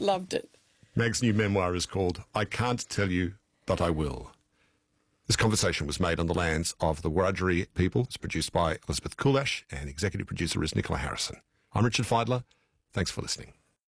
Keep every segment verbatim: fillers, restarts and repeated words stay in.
Loved it. Meg's new memoir is called I Can't Tell You, But I Will. This conversation was made on the lands of the Wiradjuri people. It's produced by Elizabeth Kulash and executive producer is Nicola Harrison. I'm Richard Feidler. Thanks for listening.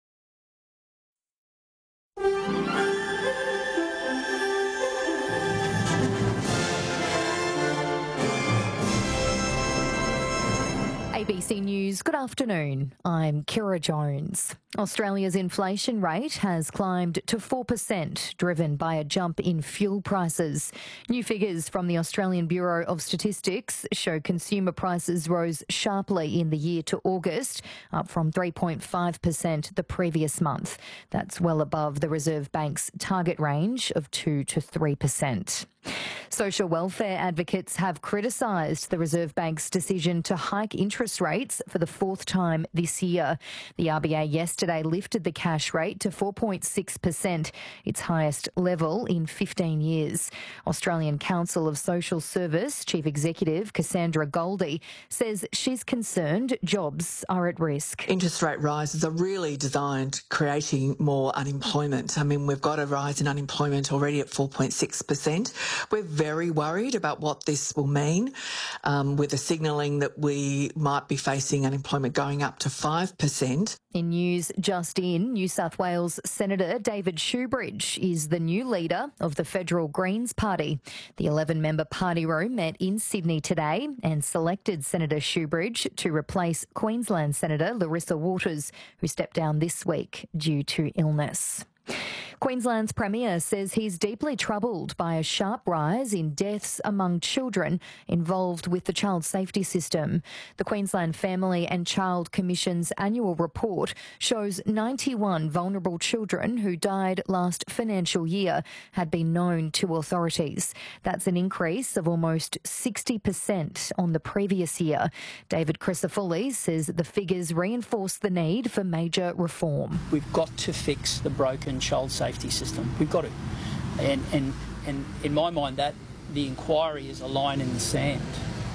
A B C News, good afternoon. I'm Kira Jones. Australia's inflation rate has climbed to four percent, driven by a jump in fuel prices. New figures from the Australian Bureau of Statistics show consumer prices rose sharply in the year to August, up from three point five percent the previous month. That's well above the Reserve Bank's target range of two to three percent. Social welfare advocates have criticised the Reserve Bank's decision to hike interest rates for the fourth time this year. The R B A yesterday lifted the cash rate to four point six percent, its highest level in fifteen years. Australian Council of Social Service Chief Executive Cassandra Goldie says she's concerned jobs are at risk. Interest rate rises are really designed creating more unemployment. I mean, we've got a rise in unemployment already at four point six percent. We're very worried about what this will mean, um, with the signalling that we might be facing unemployment going up to five percent. In news just in, New South Wales Senator David Shoebridge is the new leader of the Federal Greens Party. The eleven-member party room met in Sydney today and selected Senator Shoebridge to replace Queensland Senator Larissa Waters, who stepped down this week due to illness. Queensland's Premier says he's deeply troubled by a sharp rise in deaths among children involved with the child safety system. The Queensland Family and Child Commission's annual report shows ninety-one vulnerable children who died last financial year had been known to authorities. That's an increase of almost sixty percent on the previous year. David Crisafulli says the figures reinforce the need for major reform. We've got to fix the broken child safety system. We've got to. And, and, and in my mind, that the inquiry is a line in the sand.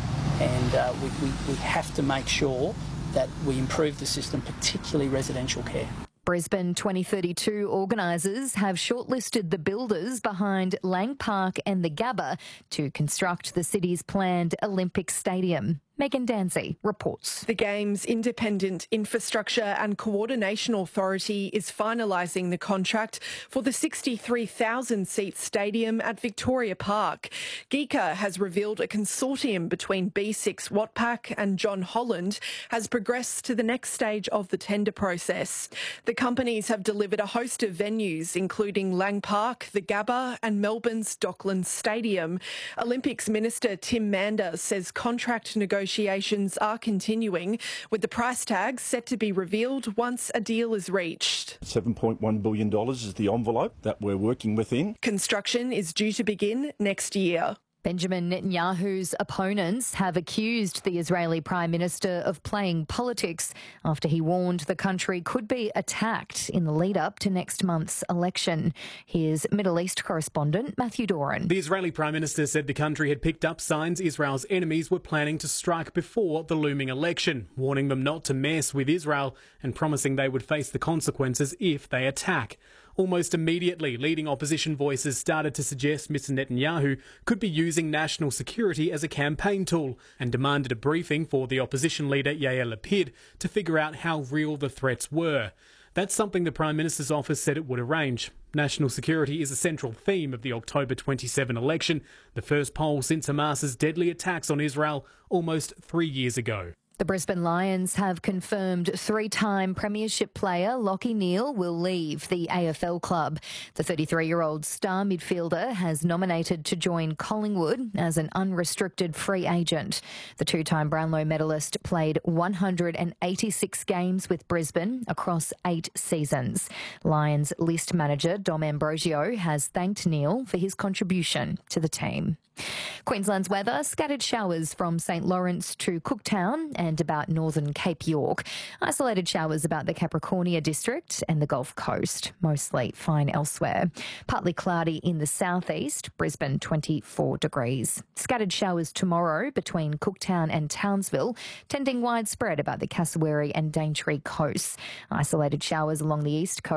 And uh, we, we, we have to make sure that we improve the system, particularly residential care. Brisbane twenty thirty-two organisers have shortlisted the builders behind Lang Park and the Gabba to construct the city's planned Olympic Stadium. Megan Danzy reports. The Games Independent Infrastructure and Coordination Authority is finalising the contract for the sixty-three thousand seat stadium at Victoria Park. GECA has revealed a consortium between B six Watpac and John Holland has progressed to the next stage of the tender process. The companies have delivered a host of venues, including Lang Park, the Gabba and Melbourne's Docklands Stadium. Olympics Minister Tim Mander says contract negotiations Negotiations are continuing, with the price tag set to be revealed once a deal is reached. seven point one billion dollars is the envelope that we're working within. Construction is due to begin next year. Benjamin Netanyahu's opponents have accused the Israeli Prime Minister of playing politics after he warned the country could be attacked in the lead-up to next month's election. Here's Middle East correspondent Matthew Doran. The Israeli Prime Minister said the country had picked up signs Israel's enemies were planning to strike before the looming election, warning them not to mess with Israel and promising they would face the consequences if they attack. Almost immediately, leading opposition voices started to suggest Mister Netanyahu could be using national security as a campaign tool and demanded a briefing for the opposition leader Yair Lapid to figure out how real the threats were. That's something the Prime Minister's office said it would arrange. National security is a central theme of the October twenty-seventh election, the first poll since Hamas's deadly attacks on Israel almost three years ago. The Brisbane Lions have confirmed three-time premiership player Lachie Neale will leave the A F L club. The thirty-three-year-old star midfielder has nominated to join Collingwood as an unrestricted free agent. The two-time Brownlow medalist played one hundred eighty-six games with Brisbane across eight seasons. Lions list manager Dom Ambrosio has thanked Neale for his contribution to the team. Queensland's weather, scattered showers from St Lawrence to Cooktown and about northern Cape York. Isolated showers about the Capricornia district and the Gulf Coast. Mostly fine elsewhere. Partly cloudy in the southeast, Brisbane twenty-four degrees. Scattered showers tomorrow between Cooktown and Townsville, tending widespread about the Cassowary and Daintree coasts. Isolated showers along the east coast.